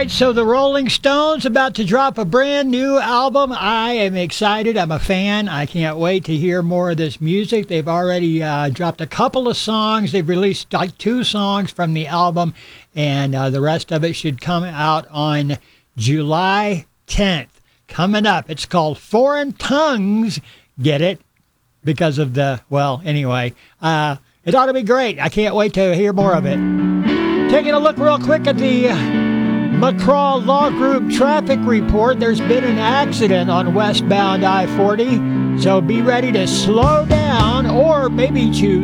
right, so the Rolling Stones about to drop a brand new album. I am excited. I'm a fan. I can't wait to hear more of this music. They've already dropped a couple of songs. They've released like 2 songs from the album, and the rest of it should come out on July 10th. Coming up, it's called Foreign Tongues. Get it? Because of the, well, anyway, it ought to be great. I can't wait to hear more of it. Taking a look real quick at the McCraw Law Group traffic report. There's been an accident on westbound I-40, so be ready to slow down or maybe choose